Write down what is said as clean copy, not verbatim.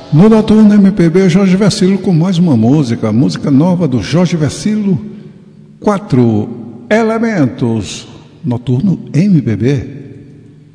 No Noturno MPB, Jorge Vecilo com mais uma música nova do Jorge Vecilo, 4 Elementos. Noturno MPB.